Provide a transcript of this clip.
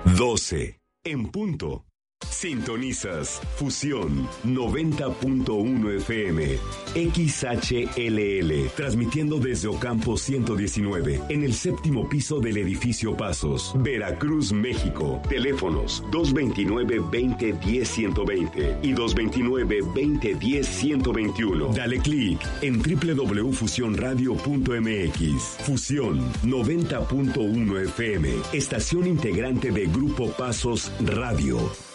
12 en punto. Sintonizas Fusión 90.1 FM XHLL, transmitiendo desde Ocampo 119 en el séptimo piso del edificio Pasos, Veracruz, México. Teléfonos 229-2010-120 y 229-2010-121. Dale clic en www.fusionradio.mx. Fusión 90.1 FM, estación integrante de Grupo Pasos Radio.